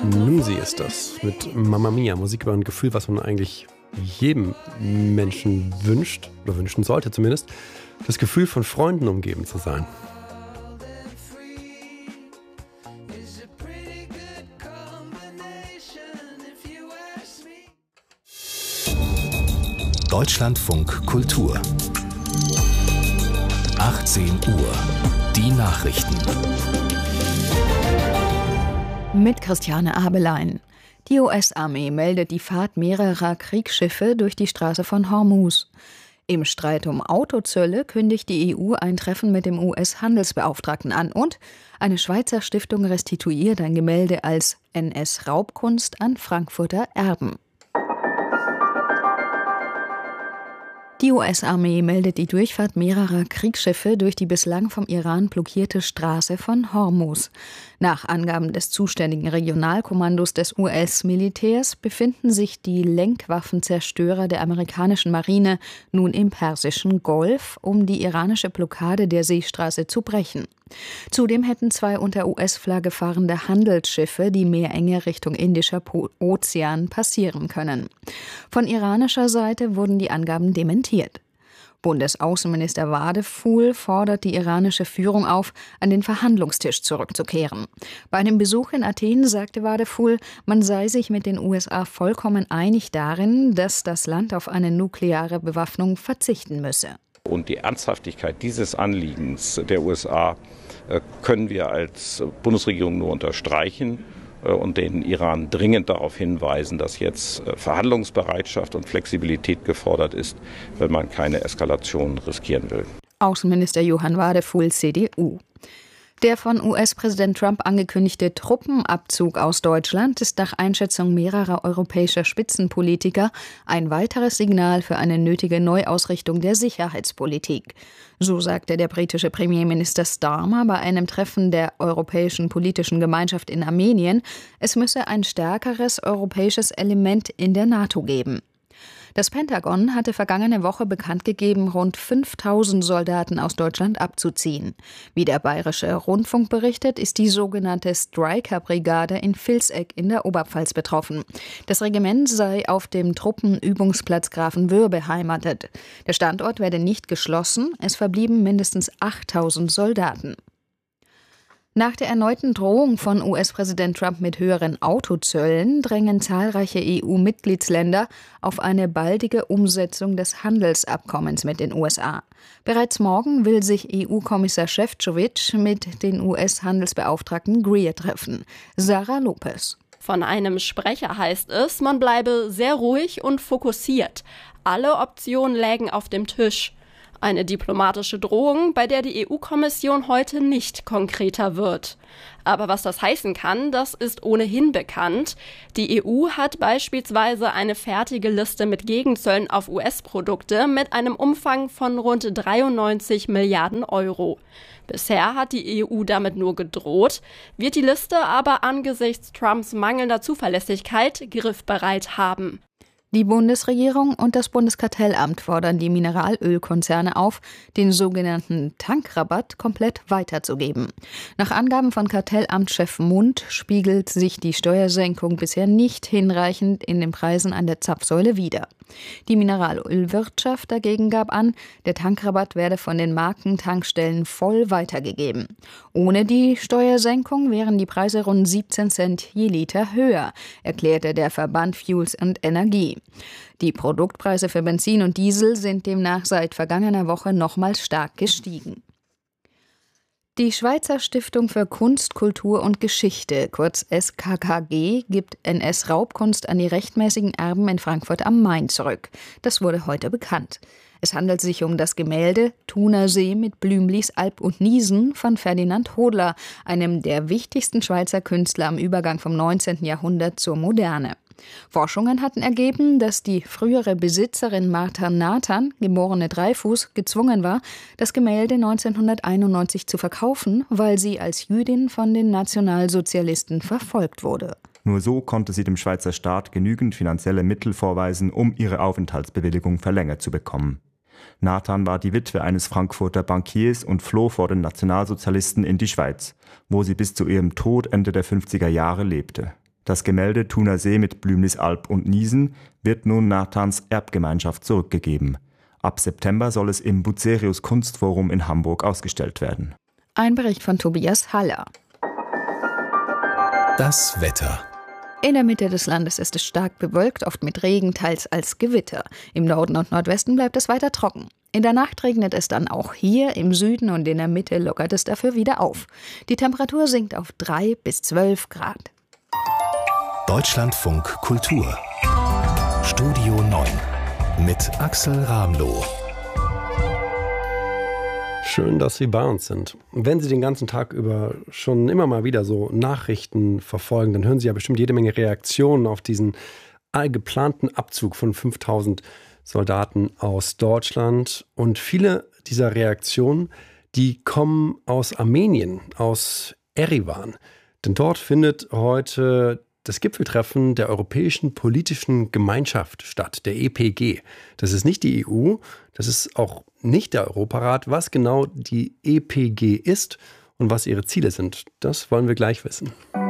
Lucy ist das mit Mamma Mia. Musik über ein Gefühl, was man eigentlich jedem Menschen wünscht oder wünschen sollte zumindest. Das Gefühl, von Freunden umgeben zu sein. Deutschlandfunk Kultur 18 Uhr. Die Nachrichten. Mit Christiane Abelein. Die US-Armee meldet die Fahrt mehrerer Kriegsschiffe durch die Straße von Hormuz. Im Streit um Autozölle kündigt die EU ein Treffen mit dem US-Handelsbeauftragten an und eine Schweizer Stiftung restituiert ein Gemälde als NS-Raubkunst an Frankfurter Erben. Die US-Armee meldet die Durchfahrt mehrerer Kriegsschiffe durch die bislang vom Iran blockierte Straße von Hormuz. Nach Angaben des zuständigen Regionalkommandos des US-Militärs befinden sich die Lenkwaffenzerstörer der amerikanischen Marine nun im Persischen Golf, um die iranische Blockade der Seestraße zu brechen. Zudem hätten 2 unter US-Flagge fahrende Handelsschiffe die Meerenge Richtung Indischer Ozean passieren können. Von iranischer Seite wurden die Angaben dementiert. Bundesaußenminister Wadephul fordert die iranische Führung auf, an den Verhandlungstisch zurückzukehren. Bei einem Besuch in Athen sagte Wadephul, man sei sich mit den USA vollkommen einig darin, dass das Land auf eine nukleare Bewaffnung verzichten müsse. Und die Ernsthaftigkeit dieses Anliegens der USA können wir als Bundesregierung nur unterstreichen und den Iran dringend darauf hinweisen, dass jetzt Verhandlungsbereitschaft und Flexibilität gefordert ist, wenn man keine Eskalation riskieren will. Außenminister Johann Wadephul, CDU. Der von US-Präsident Trump angekündigte Truppenabzug aus Deutschland ist nach Einschätzung mehrerer europäischer Spitzenpolitiker ein weiteres Signal für eine nötige Neuausrichtung der Sicherheitspolitik. So sagte der britische Premierminister Starmer bei einem Treffen der Europäischen Politischen Gemeinschaft in Armenien, es müsse ein stärkeres europäisches Element in der NATO geben. Das Pentagon hatte vergangene Woche bekannt gegeben, rund 5.000 Soldaten aus Deutschland abzuziehen. Wie der Bayerische Rundfunk berichtet, ist die sogenannte Stryker-Brigade in Vilseck in der Oberpfalz betroffen. Das Regiment sei auf dem Truppenübungsplatz Grafenwöhr beheimatet. Der Standort werde nicht geschlossen, es verblieben mindestens 8.000 Soldaten. Nach der erneuten Drohung von US-Präsident Trump mit höheren Autozöllen drängen zahlreiche EU-Mitgliedsländer auf eine baldige Umsetzung des Handelsabkommens mit den USA. Bereits morgen will sich EU-Kommissar Šefčovič mit den US-Handelsbeauftragten Greer treffen. Sarah Lopez. Von einem Sprecher heißt es, man bleibe sehr ruhig und fokussiert. Alle Optionen lägen auf dem Tisch. Eine diplomatische Drohung, bei der die EU-Kommission heute nicht konkreter wird. Aber was das heißen kann, das ist ohnehin bekannt. Die EU hat beispielsweise eine fertige Liste mit Gegenzöllen auf US-Produkte mit einem Umfang von rund 93 Milliarden Euro. Bisher hat die EU damit nur gedroht, wird die Liste aber angesichts Trumps mangelnder Zuverlässigkeit griffbereit haben. Die Bundesregierung und das Bundeskartellamt fordern die Mineralölkonzerne auf, den sogenannten Tankrabatt komplett weiterzugeben. Nach Angaben von Kartellamtschef Mund spiegelt sich die Steuersenkung bisher nicht hinreichend in den Preisen an der Zapfsäule wider. Die Mineralölwirtschaft dagegen gab an, der Tankrabatt werde von den Markentankstellen voll weitergegeben. Ohne die Steuersenkung wären die Preise rund 17 Cent je Liter höher, erklärte der Verband Fuels und Energie. Die Produktpreise für Benzin und Diesel sind demnach seit vergangener Woche nochmals stark gestiegen. Die Schweizer Stiftung für Kunst, Kultur und Geschichte, kurz SKKG, gibt NS-Raubkunst an die rechtmäßigen Erben in Frankfurt am Main zurück. Das wurde heute bekannt. Es handelt sich um das Gemälde Thunersee mit Blümlis Alp und Niesen von Ferdinand Hodler, einem der wichtigsten Schweizer Künstler am Übergang vom 19. Jahrhundert zur Moderne. Forschungen hatten ergeben, dass die frühere Besitzerin Martha Nathan, geborene Dreifuß, gezwungen war, das Gemälde 1991 zu verkaufen, weil sie als Jüdin von den Nationalsozialisten verfolgt wurde. Nur so konnte sie dem Schweizer Staat genügend finanzielle Mittel vorweisen, um ihre Aufenthaltsbewilligung verlängert zu bekommen. Nathan war die Witwe eines Frankfurter Bankiers und floh vor den Nationalsozialisten in die Schweiz, wo sie bis zu ihrem Tod Ende der 50er Jahre lebte. Das Gemälde Thuner See mit Blümlisalp und Niesen wird nun Nathans Erbgemeinschaft zurückgegeben. Ab September soll es im Bucerius Kunstforum in Hamburg ausgestellt werden. Ein Bericht von Tobias Haller. Das Wetter. In der Mitte des Landes ist es stark bewölkt, oft mit Regen, teils als Gewitter. Im Norden und Nordwesten bleibt es weiter trocken. In der Nacht regnet es dann auch hier, im Süden und in der Mitte lockert es dafür wieder auf. Die Temperatur sinkt auf 3 bis 12 Grad. Deutschlandfunk Kultur. Studio 9 mit Axel Ramloh. Schön, dass Sie bei uns sind. Wenn Sie den ganzen Tag über schon immer mal wieder so Nachrichten verfolgen, dann hören Sie ja bestimmt jede Menge Reaktionen auf diesen geplanten Abzug von 5000 Soldaten aus Deutschland. Und viele dieser Reaktionen, die kommen aus Armenien, aus Erivan. Denn dort findet heute das Gipfeltreffen der Europäischen Politischen Gemeinschaft statt, der EPG. Das ist nicht die EU, das ist auch nicht der Europarat. Was genau die EPG ist und was ihre Ziele sind, das wollen wir gleich wissen.